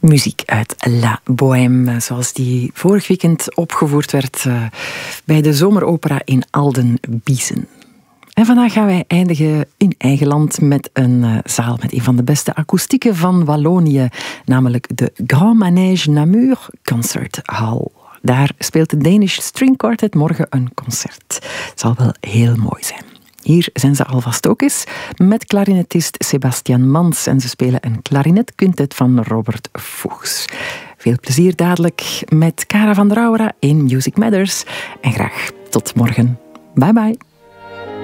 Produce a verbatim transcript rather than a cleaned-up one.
Muziek uit La Bohème, zoals die vorig weekend opgevoerd werd uh, bij de zomeropera in Alden-Biesen. En vandaag gaan wij eindigen in eigen land met een uh, zaal met een van de beste akoestieken van Wallonië, namelijk de Grand Manège Namur Concert Hall. Daar speelt de Danish String Quartet morgen een concert. Het zal wel heel mooi zijn. Hier zijn ze alvast ook eens met klarinetist Sebastian Mans en ze spelen een klarinetquintet van Robert Fuchs. Veel plezier dadelijk met Cara van der Aura in Music Matters en graag tot morgen. Bye bye.